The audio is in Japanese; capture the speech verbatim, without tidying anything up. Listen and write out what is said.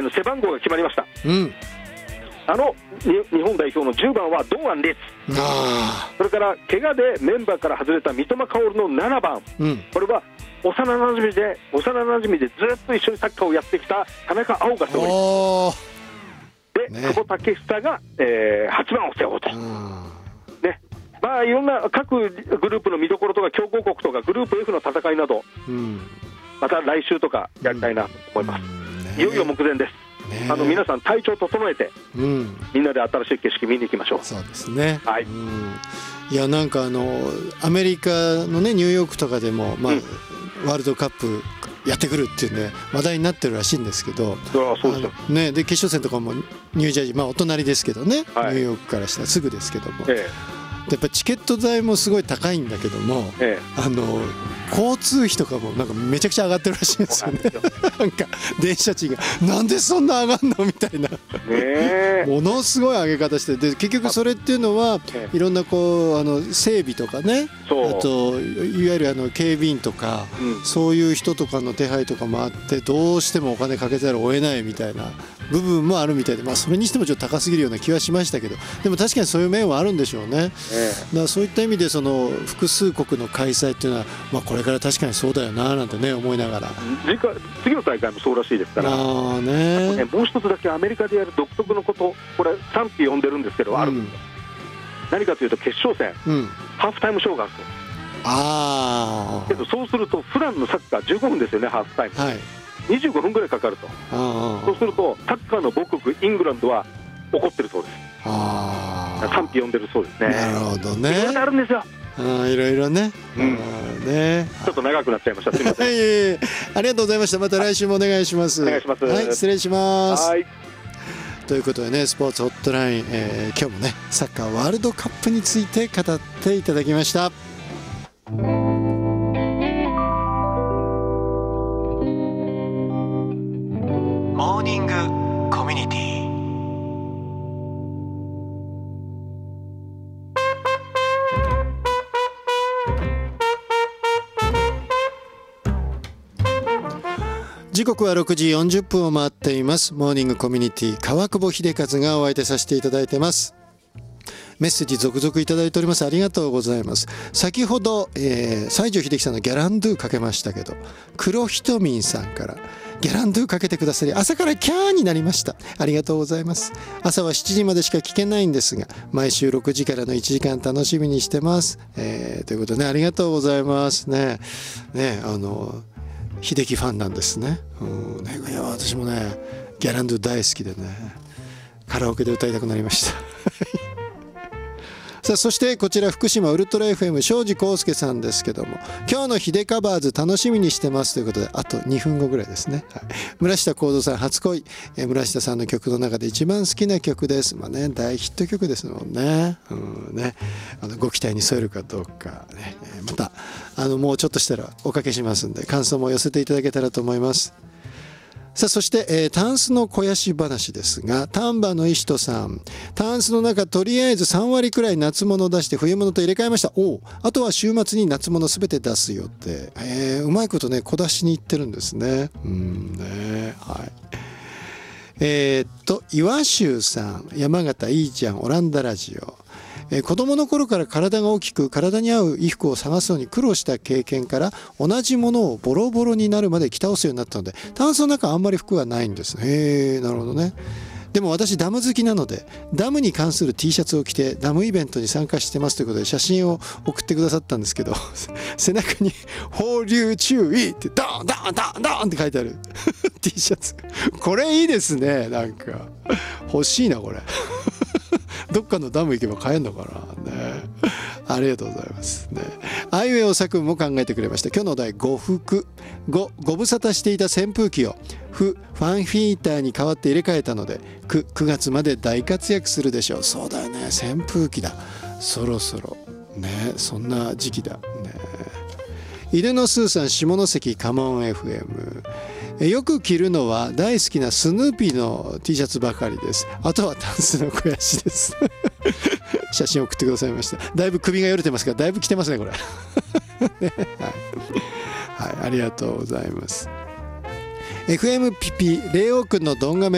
ず背番号が決まりました、 うん、 あの日本代表のじゅうばんは堂安律、 あそれから怪我でメンバーから外れた三笘薫のななばん、 うん、 これは幼なじみで幼なじみでずっと一緒にサッカーをやってきた田中碧が勝利で、ね、久保建英が、えー、はちばんを背負うと、ね、まあいろんな各グループの見どころとか強豪国とかグループ F の戦いなど、うん、また来週とかやりたいなと思います、うんね、いよいよ目前です、ね、あの皆さん体調整えて、うん、みんなで新しい景色見に行きましょう。 そうですね、 はい、 うん、いやなんかあのアメリカのねニューヨークとかでも、まあうん、ワールドカップやってくるっていうね話題になってるらしいんですけど、 ああそうですよ、 ね、で決勝戦とかもニュージャージー、まあお隣ですけどね、はい、ニューヨークからしたらすぐですけども、ええやっぱチケット代もすごい高いんだけども、ええ、あの交通費とかもなんかめちゃくちゃ上がってるらしいんですよね。なんか電車賃がなんでそんな上がんのみたいな、ね、ものすごい上げ方してで結局それっていうのは、ええ、いろんなこうあの整備とかねあといわゆるあの警備員とか、うん、そういう人とかの手配とかもあってどうしてもお金かけざるを得ないみたいな部分もあるみたいで、まあ、それにしてもちょっと高すぎるような気はしましたけどでも確かにそういう面はあるんでしょうね。だからそういった意味でその複数国の開催っていうのは、まあ、これから確かにそうだよななんてね思いながら次か次の大会もそうらしいですから、 あ、ね、 ね、もう一つだけアメリカでやる独特のことこれ賛否呼んでるんですけど、うん、あるんですよ。何かというと決勝戦、うん、ハーフタイムショーがあると。 あけどそうすると普段のサッカーじゅうごふんですよねハーフタイム、はい、にじゅうごふんぐらいかかると。あそうするとサッカーの母国イングランドは怒ってるそうです。あ賛否呼んでるそうですね。 なるほどね。 いろいろあるんですよ。 あいろいろね、うん、ねちょっと長くなっちゃいました。すみません。 いえいえありがとうございました。また来週もお願いします。 お願いします。 はい失礼します。 はい。 ということでねスポーツホットライン、えー、今日もねサッカーワールドカップについて語っていただきました。モーニングコミュニティ。時刻はろくじよんじゅっぷんを回っています。モーニングコミュニティ川久保秀和がお相手させていただいてます。メッセージ続々いただいております。ありがとうございます。先ほど、えー、西城秀樹さんのギャランドゥかけましたけど黒ひとみんさんからギャランドゥかけてくださり朝からキャーになりました。ありがとうございます。朝はしちじまでしか聞けないんですが毎週ろくじからのいちじかん楽しみにしてます、えー、ということでねありがとうございますね。ねあの秀樹ファンなんですね。うんねいや私もねギャランドゥ大好きでねカラオケで歌いたくなりましたさあそしてこちら福島ウルトラ エフエム 庄司康介さんですけども今日のヒデカバーズ楽しみにしてますということであとにふんごぐらいですね、はい、村下幸三さん初恋、えー、村下さんの曲の中で一番好きな曲です。まあね大ヒット曲ですもんね。うんねあのご期待に添えるかどうか、ね、またあのもうちょっとしたらおかけしますんで感想も寄せていただけたらと思います。さあそして、えー、タンスの肥やし話ですが丹波の石戸さんタンスの中とりあえずさんわりくらい夏物出して冬物と入れ替えました。おあとは週末に夏物すべて出す予定、えー、うまいことね小出しにいってるんですね。うんねはいえー、っと岩州さん山形いいちゃんオランダラジオえー、子供の頃から体が大きく体に合う衣服を探すのに苦労した経験から同じものをボロボロになるまで着倒すようになったのでタンスの中あんまり服はないんです。へえなるほどね。でも私ダム好きなのでダムに関する T シャツを着てダムイベントに参加してますということで写真を送ってくださったんですけど背中に放流注意ってドンドンドンドンって書いてあるT シャツこれいいですね。なんか欲しいなこれどっかのダム行けば買えんのかなね。ありがとうございますね。あいうえおさくんも考えてくれました。今日のお題呉服ごご無沙汰していた扇風機をフファンヒーターに代わって入れ替えたのでくくがつまで大活躍するでしょう。そうだよね扇風機だそろそろねそんな時期だね。犬のスーさん下関カモン エフエムよく着るのは大好きなスヌーピーの T シャツばかりです。あとはタンスの肥やしです写真送ってくださいました。だいぶ首がよれてますからだいぶ着てますねこれねはい、はい、ありがとうございます。 エフエム ピピレオくんの動画メ